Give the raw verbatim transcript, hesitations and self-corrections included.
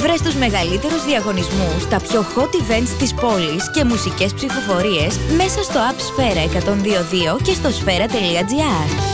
Βρες τους μεγαλύτερους διαγωνισμούς, τα πιο hot events της πόλης και μουσικές ψηφοφορίες μέσα στο app Sfera εκατόν δύο δύο και στο sfera τελεία gr.